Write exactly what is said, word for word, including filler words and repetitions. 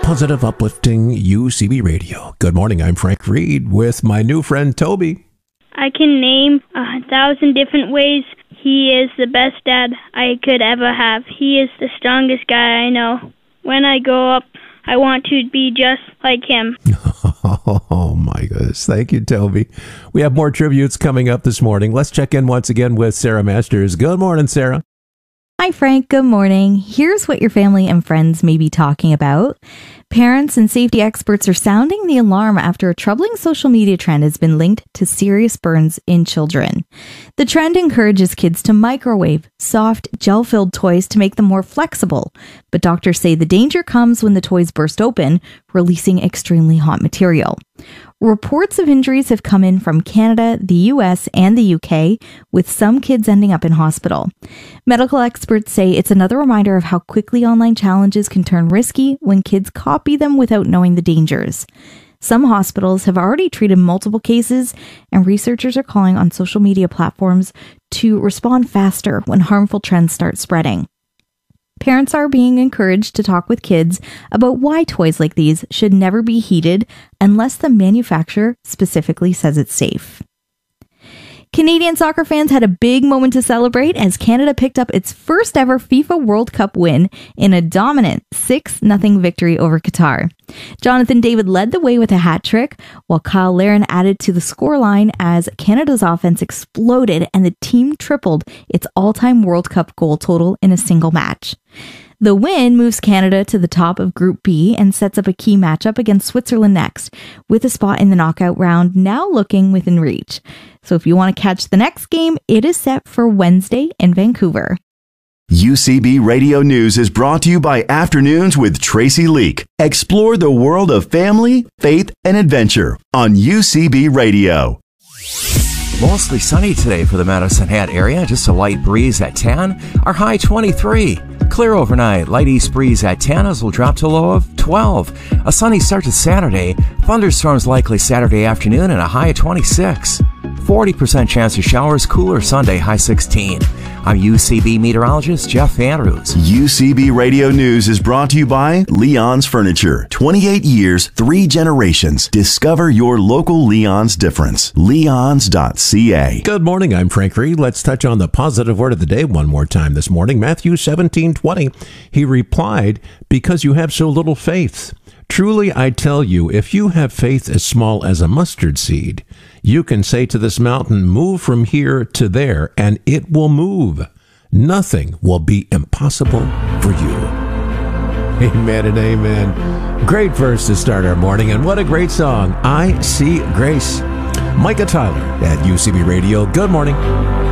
positive, uplifting U C B Radio. Good morning, I'm Frank Reed with my new friend Toby. I can name a thousand different ways he is the best dad I could ever have. He is the strongest guy I know. When I grow up, I want to be just like him. Oh my goodness. Thank you, Toby. We have more tributes coming up this morning. Let's check in once again with Sarah Masters. Good morning, Sarah. Hi, Frank. Good morning. Here's what your family and friends may be talking about. Parents and safety experts are sounding the alarm after a troubling social media trend has been linked to serious burns in children. The trend encourages kids to microwave soft, gel-filled toys to make them more flexible, but doctors say the danger comes when the toys burst open, releasing extremely hot material. Reports of injuries have come in from Canada, the U S, and the U K, with some kids ending up in hospital. Medical experts say it's another reminder of how quickly online challenges can turn risky when kids copy them without knowing the dangers. Some hospitals have already treated multiple cases, and researchers are calling on social media platforms to respond faster when harmful trends start spreading. Parents are being encouraged to talk with kids about why toys like these should never be heated unless the manufacturer specifically says it's safe. Canadian soccer fans had a big moment to celebrate as Canada picked up its first ever FIFA World Cup win in a dominant six nothing victory over Qatar. Jonathan David led the way with a hat trick, while Kyle Larin added to the scoreline as Canada's offense exploded and the team tripled its all-time World Cup goal total in a single match. The win moves Canada to the top of Group B and sets up a key matchup against Switzerland next, with a spot in the knockout round now looking within reach. So if you want to catch the next game, it is set for Wednesday in Vancouver. U C B Radio News is brought to you by Afternoons with Tracy Leak. Explore the world of family, faith, and adventure on U C B Radio. Mostly sunny today for the Medicine Hat area. Just a light breeze at ten. Our high twenty-three. Clear overnight. Light east breeze at ten as we'll drop to a low of twelve. A sunny start to Saturday. Thunderstorms likely Saturday afternoon and a high of twenty-six. forty percent chance of showers. Cooler Sunday, high sixteen. I'm U C B meteorologist Jeff Andrews. U C B Radio News is brought to you by Leon's Furniture. twenty-eight years, three generations. Discover your local Leon's difference. leons dot c a. Good morning, I'm Frank Reed. Let's touch on the positive word of the day one more time this morning. Matthew seventeen twenty. He replied, because you have so little faith. Truly, I tell you, if you have faith as small as a mustard seed, you can say to this mountain, move from here to there, and it will move. Nothing will be impossible for you. Amen and amen. Great verse to start our morning, and what a great song. I See Grace. Micah Tyler at U C B Radio. Good morning.